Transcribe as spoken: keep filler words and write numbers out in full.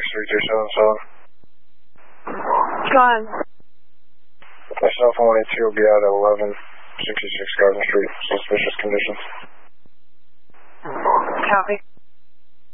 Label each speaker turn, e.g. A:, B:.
A: three two seven seven.
B: Go on.
A: Myself and one eight two will be out at eleven sixty-six Garden Street. Suspicious conditions.
B: Copy.